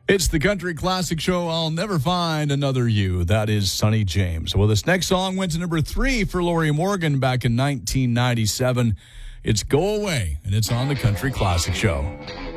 It's the Country Classic Show, I'll Never Find Another You. That is Sonny James. Well, this next song went to number 3 for Lori Morgan back in 1997. It's Go Away, and it's on the Country Classic Show.